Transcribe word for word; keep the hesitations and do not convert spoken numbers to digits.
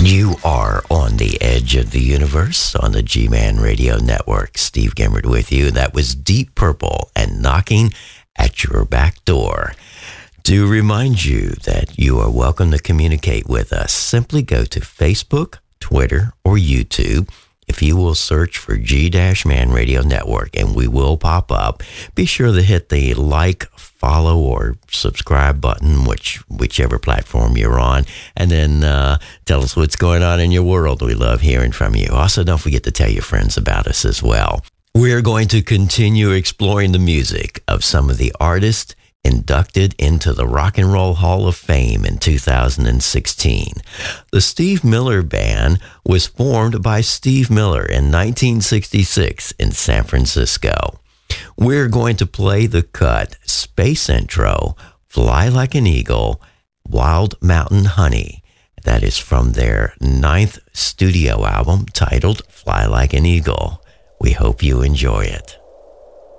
You are on the edge of the universe on the G-Man Radio Network. Steve Gimmert with you. That was Deep Purple and Knocking at Your Back Door. To remind you that you are welcome to communicate with us, simply go to Facebook, Twitter, or YouTube. If you will search for G-Man Radio Network, and we will pop up, be sure to hit the like, follow, or subscribe button, which whichever platform you're on, and then uh, tell us what's going on in your world. We love hearing from you. Also, don't forget to tell your friends about us as well. We're going to continue exploring the music of some of the artists inducted into the Rock and Roll Hall of Fame in two thousand sixteen. The Steve Miller Band was formed by Steve Miller in nineteen sixty-six in San Francisco. We're going to play the cut Space Intro, Fly Like an Eagle, Wild Mountain Honey. That is from their ninth studio album titled Fly Like an Eagle. We hope you enjoy it.